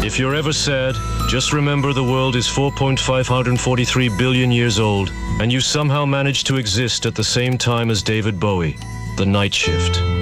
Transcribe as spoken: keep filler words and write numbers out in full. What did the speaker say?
If you're ever sad, just remember the world is four point five four three billion years old, and you somehow managed to exist at the same time as David Bowie. The Night Shift.